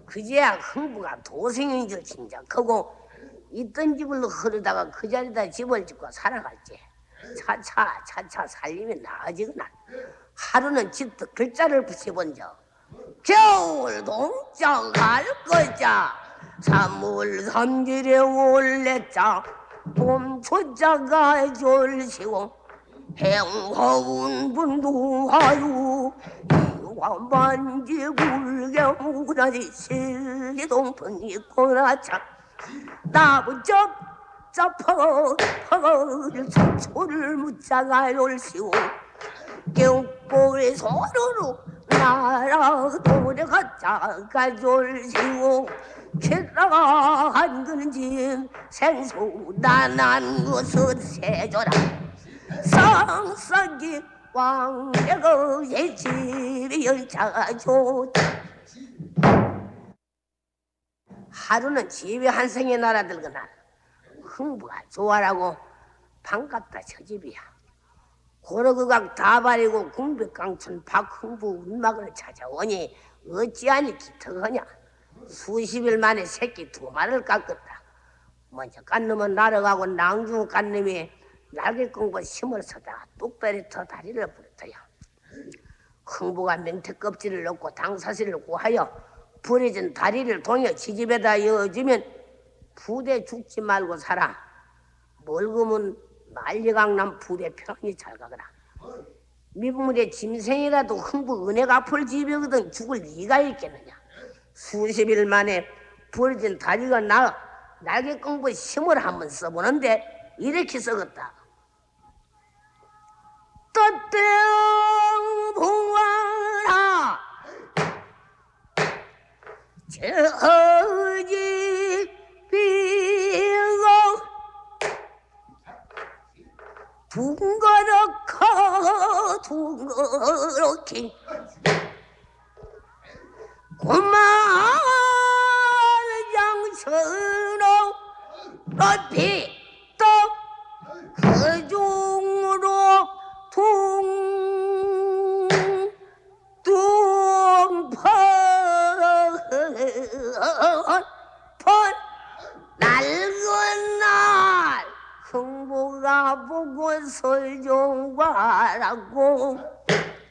그제야 흥부가 도생인 줄 짐작하고 있던 집을 흐르다가 그 자리에다 집을 짓고 살아갈지. 차차 살림이 나아지거나 하루는 집도 글자를 붙여본 적. 겨울 동자 갈 거자 삼월 삼일에 올레자 봄 초자가 졸시고 행화운 분두하유 이화만지 굴게 무나지 실리동풍이 꼬나차 나부접 퍼를 초를 묻자가 졸시고 경보의 소로로 나라 도래가자가 졸시고 캐라가 한근짐 생수 난한 것을 세줘라 상상기 왕래거의 집이 열차가 좋다. 하루는 집에 한 성에 날아들거나 흥부가 좋아라고 반갑다 저 집이야. 고려극악 다 버리고 궁백강천 박흥부 운막을 찾아오니 어찌하니 기특하냐. 수십일 만에 새끼 두 마리를 깎았다. 먼저 깐 놈은 날아가고 낭중 깐 놈이 날개 끊고 힘을 서다가 뚝배리 터 다리를 부르터요. 흥부가 맹태 껍질을 넣고 당사실을 구하여 부러진 다리를 동여 지집에다 이어주면 부대 죽지 말고 살아. 멀금은 만리강남 부대 편히 잘 가거라. 미분물의 짐승이라도 흥부 은혜 갚을 집이거든 죽을 리가 있겠느냐. 수십일 만에 부러진 다리가 날개 끊고 힘을 한번 써보는데 이렇게 썩었다. 떠떼어 봉화라 저지 비고 둥거렇게 고만 양천으로 높이 또 그중으로 낡은 날 흥부가 보고 설종과라고